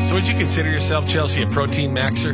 So would you consider yourself, Chelsea, a protein maxer?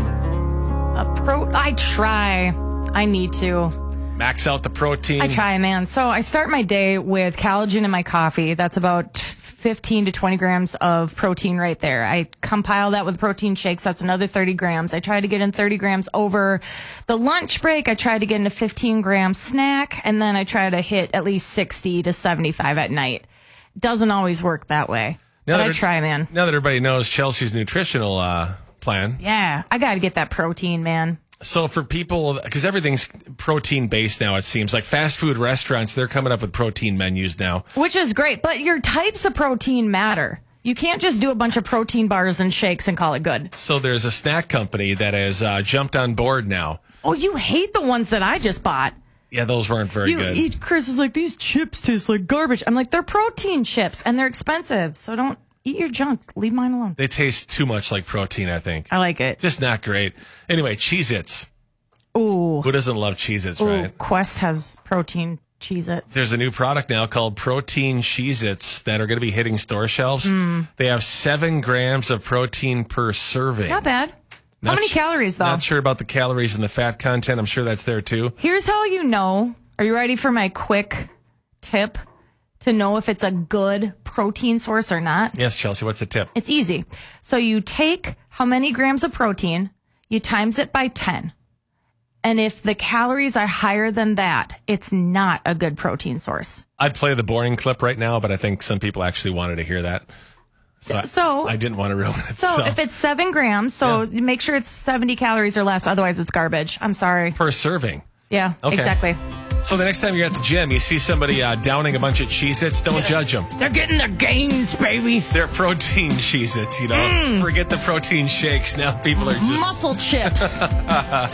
I try. I need to. Max out the protein? I try, man. So I start my day with collagen in my coffee. That's about 15 to 20 grams of protein right there. I compile that with protein shakes. That's another 30 grams. I try to get in 30 grams over the lunch break. I try to get in a 15 gram snack, and then I try to hit at least 60 to 75 at night. Doesn't always work that way. But I try, man. Now that everybody knows Chelsea's nutritional plan. Yeah, I got to get that protein, man. So for people, because everything's protein-based now, it seems like fast food restaurants, they're coming up with protein menus now. Which is great, but your types of protein matter. You can't just do a bunch of protein bars and shakes and call it good. So there's a snack company that has jumped on board now. Oh, you hate the ones that I just bought. Yeah, those weren't very good. Chris is like, these chips taste like garbage. I'm like, they're protein chips, and they're expensive, so don't eat your junk. Leave mine alone. They taste too much like protein, I think. I like it. Just not great. Anyway, Cheez-Its. Ooh. Who doesn't love Cheez-Its, right? Quest has protein Cheez-Its. There's a new product now called Protein Cheez-Its that are going to be hitting store shelves. They have 7 grams of protein per serving. Not bad. How many calories, though? Not sure about the calories and the fat content. I'm sure that's there, too. Here's how you know. Are you ready for my quick tip to know if it's a good protein source or not? Yes, Chelsea, what's the tip? It's easy. So you take how many grams of protein, you times it by 10. And if the calories are higher than that, it's not a good protein source. I'd play the boring clip right now, but I think some people actually wanted to hear that. So I didn't want to ruin it. So if it's 7 grams, make sure it's 70 calories or less. Otherwise, it's garbage. I'm sorry. Per serving. Yeah, okay. Exactly. So the next time you're at the gym, you see somebody downing a bunch of Cheez-Its, don't judge them. They're getting their gains, baby. They're protein Cheez-Its, you know. Forget the protein shakes. Now people are just... muscle chips.